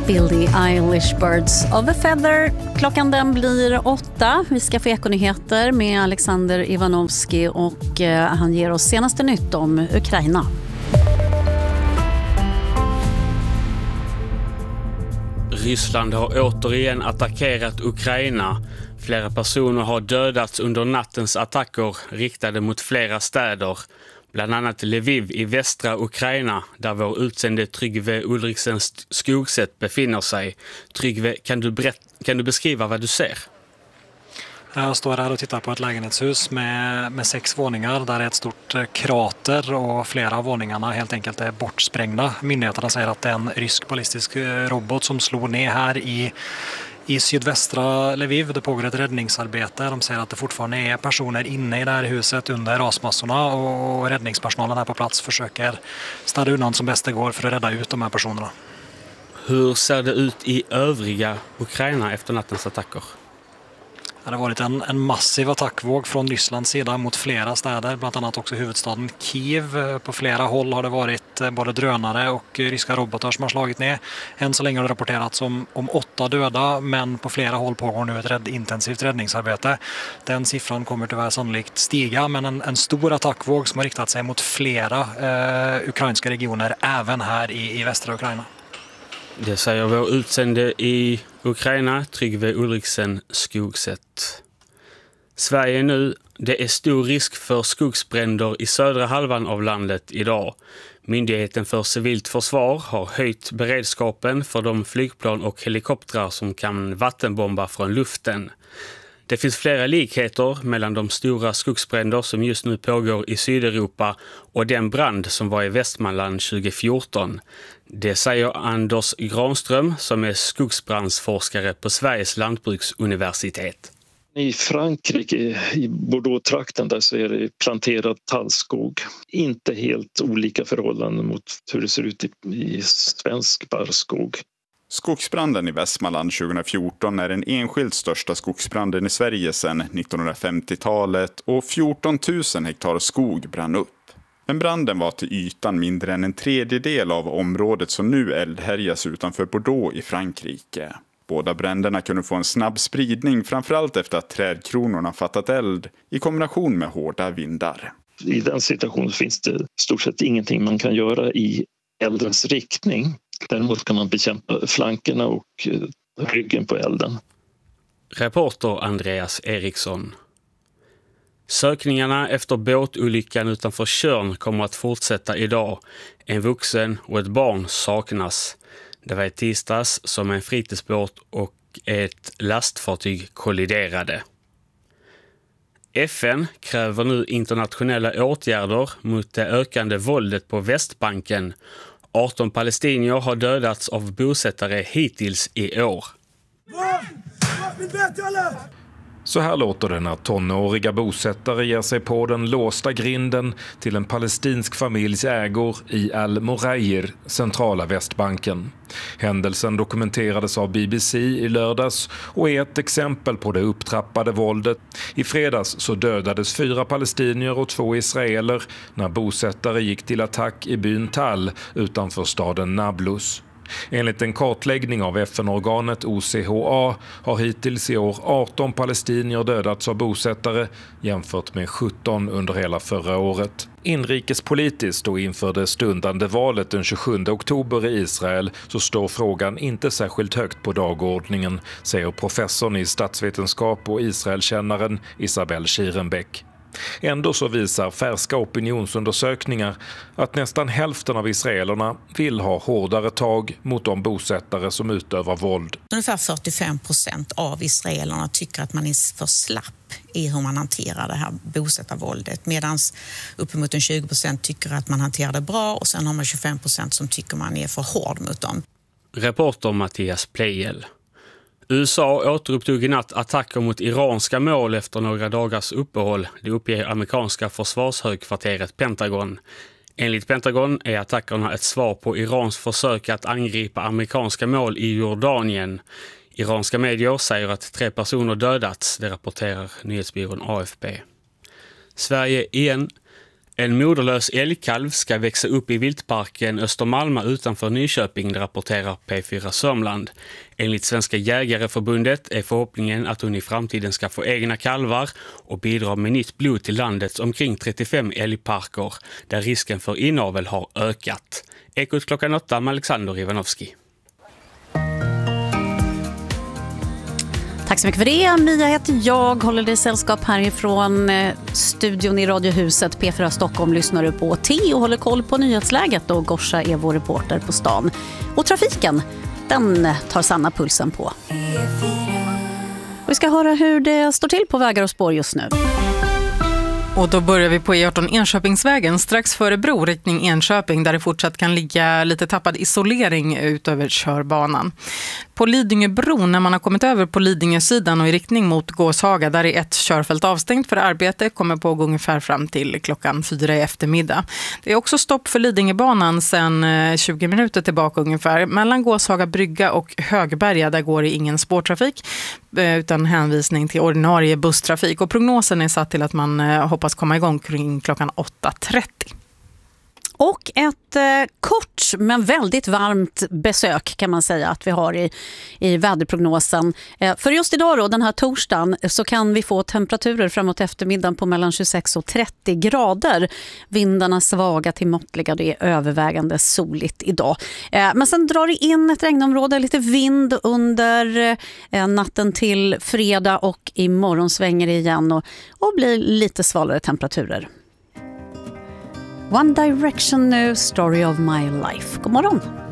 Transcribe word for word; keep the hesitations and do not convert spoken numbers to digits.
Billie Eilish, Birds of a Feather. Klockan den blir åtta. Vi ska få ekonyheter med Alexander Ivanovski och eh, han ger oss senaste nytt om Ukraina. Ryssland har återigen attackerat Ukraina. Flera personer har dödats under nattens attacker riktade mot flera städer. Bland annat Lviv i västra Ukraina, där vår utsände Tryggve Ulriksen Skogset befinner sig. Tryggve, kan du, berätt- kan du beskriva vad du ser? Jag står här och tittar på ett lägenhetshus med, med sex våningar. Där är ett stort krater och flera av våningarna helt enkelt är bortsprängda. Myndigheterna säger att det är en rysk ballistisk robot som slår ner här i, i sydvästra Lviv. Det pågår ett räddningsarbete. De säger att det fortfarande är personer inne i det här huset under rasmassorna och räddningspersonalen här på plats försöker städa undan som bäst det går för att rädda ut de här personerna. Hur ser det ut i övriga Ukraina efter nattens attacker? Det har varit en, en massiv attackvåg från Rysslands sida mot flera städer, bland annat också huvudstaden Kiev. På flera håll har det varit både drönare och ryska robotar som har slagit ner. Än så länge har det rapporterats om, om åtta döda, men på flera håll pågår nu ett rädd, intensivt räddningsarbete. Den siffran kommer tyvärr sannolikt stiga, men en, en stor attackvåg som har riktat sig mot flera eh, ukrainska regioner, även här i, i västra Ukraina. Det säger vår utsände i Ukraina, Tryggve Ulriksen Skogset. Sverige nu, det är stor risk för skogsbränder i södra halvan av landet idag. Myndigheten för civilt försvar har höjt beredskapen för de flygplan och helikoptrar som kan vattenbomba från luften. Det finns flera likheter mellan de stora skogsbränder som just nu pågår i Sydeuropa och den brand som var i Västmanland tjugo fjorton. Det säger Anders Granström som är skogsbrandsforskare på Sveriges lantbruksuniversitet. I Frankrike, i Bordeaux-trakten, där så är det planterad tallskog. Inte helt olika förhållanden mot hur det ser ut i, i svensk barrskog. Skogsbranden i Västmanland tjugo fjorton är den enskilt största skogsbranden i Sverige sedan nittonhundrafemtiotalet och fjorton tusen hektar skog brann upp. Men branden var till ytan mindre än en tredjedel av området som nu eldhärjas utanför Bordeaux i Frankrike. Båda bränderna kunde få en snabb spridning, framförallt efter att trädkronorna fattat eld i kombination med hårda vindar. I den situationen finns det stort sett ingenting man kan göra i eldens riktning. Däremot kan man bekämpa flankerna och ryggen på elden. Reporter Andreas Eriksson. Sökningarna efter båtolyckan utanför Tjörn kommer att fortsätta idag. En vuxen och ett barn saknas. Det var i tisdags som en fritidsbåt och ett lastfartyg kolliderade. F N kräver nu internationella åtgärder mot det ökande våldet på Västbanken. arton palestinier har dödats av bosättare hittills i år. Så här låter det när tonåriga bosättare ger sig på den låsta grinden till en palestinsk familjs ägor i Al-Murair, centrala Västbanken. Händelsen dokumenterades av B B C i lördags och är ett exempel på det upptrappade våldet. I fredags så dödades fyra palestinier och två israeler när bosättare gick till attack i byn Tal utanför staden Nablus. Enligt en kartläggning av F N-organet O C H A har hittills i år arton palestinier dödats av bosättare jämfört med sjutton under hela förra året. Inrikespolitiskt och inför det stundande valet den tjugosjunde oktober i Israel så står frågan inte särskilt högt på dagordningen, säger professorn i statsvetenskap och Israelkännaren Isabel Schierenbeck. Ändå så visar färska opinionsundersökningar att nästan hälften av israelerna vill ha hårdare tag mot de bosättare som utövar våld. Ungefär fyrtiofem procent av israelerna tycker att man är för slapp i hur man hanterar det här bosättarvåldet, medan uppemot tjugo procent tycker att man hanterar det bra och sen har man tjugofem procent som tycker man är för hård mot dem. Reporter Mattias Pleijel. U S A återupptog i natt attacker mot iranska mål efter några dagars uppehåll. Det uppger amerikanska försvarshögkvarteret Pentagon. Enligt Pentagon är attackerna ett svar på Irans försök att angripa amerikanska mål i Jordanien. Iranska medier säger att tre personer dödats, det rapporterar nyhetsbyrån A F P. Sverige igen. En moderlös älgkalv ska växa upp i viltparken Östermalma utanför Nyköping, rapporterar P fyra Sörmland. Enligt Svenska jägareförbundet är förhoppningen att hon i framtiden ska få egna kalvar och bidra med nytt blod till landets omkring trettiofem älgparker där risken för inavel har ökat. Ekot klockan åtta med Alexander Ivanovski. Tack så mycket för det. Mia heter jag, håller dig sällskap härifrån studion i Radiohuset. P fyra Stockholm lyssnar du på T och håller koll på nyhetsläget, och Gorsa är vår reporter på stan. Och trafiken, den tar Sanna pulsen på. Vi ska höra hur det står till på vägar och spår just nu. Och då börjar vi på E arton Enköpingsvägen strax före Bro, riktning Enköping, där det fortsatt kan ligga lite tappad isolering ut över körbanan. På Lidingöbron, när man har kommit över på Lidingösidan och i riktning mot Gåshaga, där är ett körfält avstängt för arbete, kommer pågå ungefär fram till klockan fyra i eftermiddag. Det är också stopp för Lidingöbanan sedan tjugo minuter tillbaka ungefär. Mellan Gåshaga brygga och Högberga, där går det ingen spårtrafik utan hänvisning till ordinarie busstrafik. Och prognosen är satt till att man hoppas komma igång kring klockan åtta trettio. Och ett eh, kort men väldigt varmt besök kan man säga att vi har i, i väderprognosen. Eh, för just idag då, den här torsdagen, så kan vi få temperaturer framåt eftermiddagen på mellan tjugosex och trettio grader. Vindarna svaga till måttliga, det är övervägande soligt idag. Eh, men sen drar det in ett regnområde, lite vind under eh, natten till fredag, och imorgon svänger det igen och, och blir lite svalare temperaturer. One Direction nu, Story of My Life. God morgon!